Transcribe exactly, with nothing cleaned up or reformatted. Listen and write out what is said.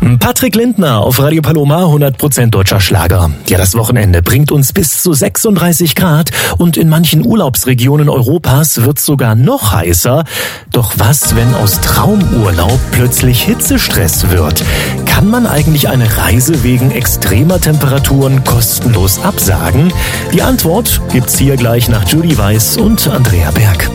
Patrick Lindner auf Radio Paloma, hundert Prozent deutscher Schlager. Ja, das Wochenende bringt uns bis zu sechsunddreißig Grad und in manchen Urlaubsregionen Europas wird's sogar noch heißer. Doch was, wenn aus Traumurlaub plötzlich Hitzestress wird? Kann man eigentlich eine Reise wegen extremer Temperaturen kostenlos absagen? Die Antwort gibt's hier gleich nach Judy Weiß und Andrea Berg.